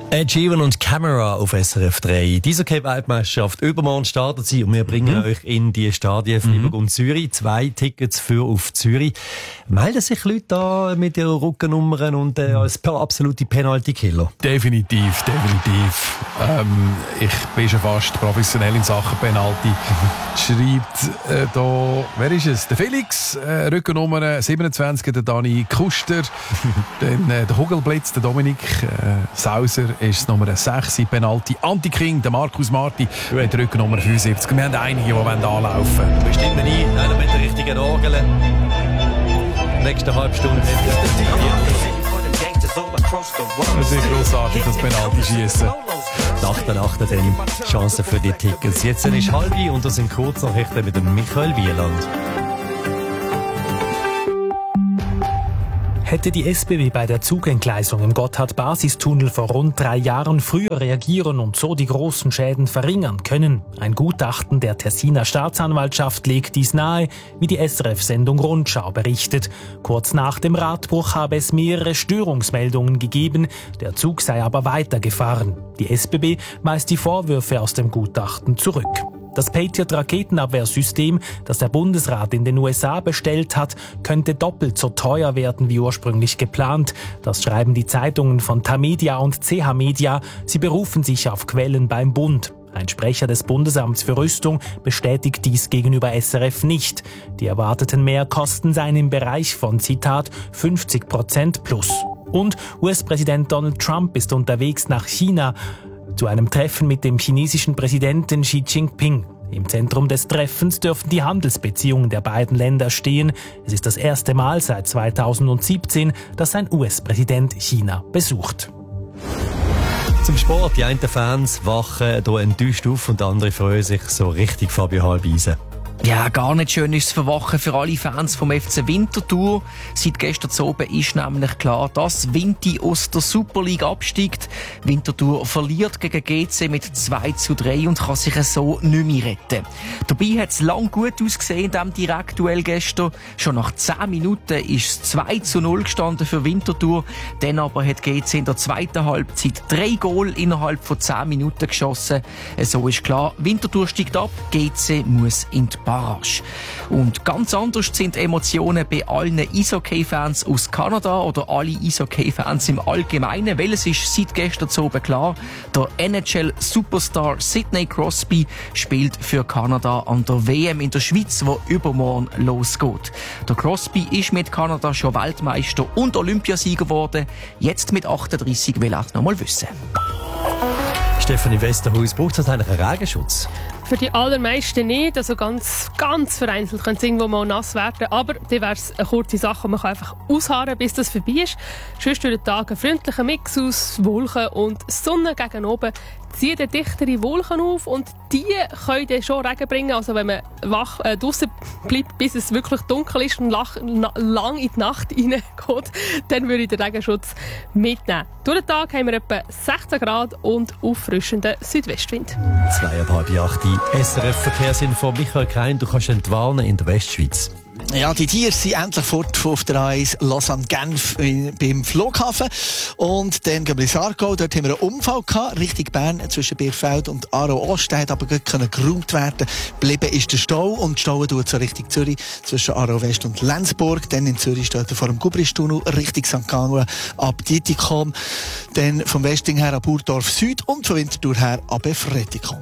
Ed Sheeran und Camera auf SRF 3. Die Eishockey-Weltmeisterschaft übermorgen startet sie und wir bringen euch in die Stadien Freiburg und Zürich. 2 Tickets für auf Zürich. Melden sich Leute da mit ihren Rückennummern und als absolute Penalty-Killer? Definitiv. Ich bin schon fast professionell in Sachen Penalty. Schreibt da, wer ist es? Der Felix, Rückennummer 27, der Dani Kuster, dann der Hugelblitz, der Dominik Sauser ist Nummer 6, Penalty Anti-King, der Markus Marti mit Rückennummer 75. Wir haben einige, die anlaufen wollen. Bestimmt nie, einer mit der richtigen Orgel. Nächste halbe Stunde. Das ist grossartig, das Penalty-Schiessen. Nach der Nacht dann Chancen für die Tickets. Jetzt ist 12:30 und das sind Kurznachrichten mit dem Michael Wieland. Hätte die SBB bei der Zugentgleisung im Gotthard-Basistunnel vor rund 3 Jahren früher reagieren und so die großen Schäden verringern können? Ein Gutachten der Tessiner Staatsanwaltschaft legt dies nahe, wie die SRF-Sendung Rundschau berichtet. Kurz nach dem Radbruch habe es mehrere Störungsmeldungen gegeben, der Zug sei aber weitergefahren. Die SBB weist die Vorwürfe aus dem Gutachten zurück. Das Patriot-Raketenabwehrsystem, das der Bundesrat in den USA bestellt hat, könnte doppelt so teuer werden wie ursprünglich geplant. Das schreiben die Zeitungen von Tamedia und CH Media. Sie berufen sich auf Quellen beim Bund. Ein Sprecher des Bundesamts für Rüstung bestätigt dies gegenüber SRF nicht. Die erwarteten Mehrkosten seien im Bereich von, Zitat, 50% plus. Und US-Präsident Donald Trump ist unterwegs nach China zu einem Treffen mit dem chinesischen Präsidenten Xi Jinping. Im Zentrum des Treffens dürfen die Handelsbeziehungen der beiden Länder stehen. Es ist das erste Mal seit 2017, dass ein US-Präsident China besucht. Zum Sport. Die einen Fans wachen hier enttäuscht auf und andere freuen sich so richtig Fabio Halbeisen. Ja, gar nicht schön ist es für Wochen für alle Fans vom FC Winterthur. Seit gestern oben ist nämlich klar, dass Vinti aus der Super League absteigt. Winterthur verliert gegen GC mit 2:3 und kann sich so nicht mehr retten. Dabei hat es lang gut ausgesehen in diesem Direktduell gestern. Schon nach 10 Minuten ist es 2:0 gestanden für Winterthur. Dann aber hat GC in der zweiten Halbzeit 3 Goal innerhalb von 10 Minuten geschossen. So ist klar, Winterthur steigt ab, GC muss in die Barrage. Und ganz anders sind die Emotionen bei allen Eishockey-Fans aus Kanada oder alle Eishockey-Fans im Allgemeinen, weil es ist seit gestern so oben klar, der NHL-Superstar Sidney Crosby spielt für Kanada an der WM in der Schweiz, wo übermorgen losgeht. Der Crosby ist mit Kanada schon Weltmeister und Olympiasieger geworden. Jetzt mit 38 will er noch mal wissen. Stefanie Westerhuis, braucht es eigentlich einen Regenschutz? Für die allermeisten nicht, also ganz vereinzelt könnte es irgendwo mal nass werden, aber dann wäre es eine kurze Sache und man kann einfach ausharren, bis das vorbei ist. Sonst durch den Tag ein freundlicher Mix aus Wolken und Sonne gegen oben, ziehen dann dichtere Wolken auf und die können dann schon Regen bringen, also wenn man draussen bleibt, bis es wirklich dunkel ist und lang in die Nacht reingeht, dann würde ich den Regenschutz mitnehmen. Durch den Tag haben wir etwa 16 Grad und auffrischenden Südwestwind. 7:30 SRF-Verkehrsinfo. Michael Krein, du kannst entwarnen in der Westschweiz. Ja, die Tiere sind endlich fort auf der A1 Lausanne-Genf beim Flughafen. Und dann gehen wir ins Aargau. Dort haben wir einen Unfall gehabt, Richtung Bern, zwischen Bierfeld und Aarau-Ost. Der hat aber gut geräumt werden. Geblieben ist der Stau. Und die Stau tut so Richtung Zürich, zwischen Aarau-West und Lenzburg. Dann in Zürich steht er vor dem Gubristunnel, Richtung St. Gallen ab Dietikon. Dann vom Westing her ab Burdorf Süd und von Winterthur her ab Efretikon.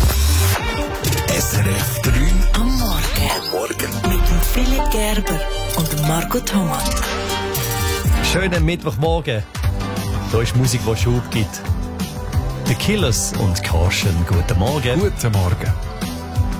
SRF 3 am Morgen. Mit dem Philipp Gerber und Marco Thomas. Schönen Mittwochmorgen. Da ist Musik, die Schub gibt. The Killers und Caution. Guten Morgen. Guten Morgen.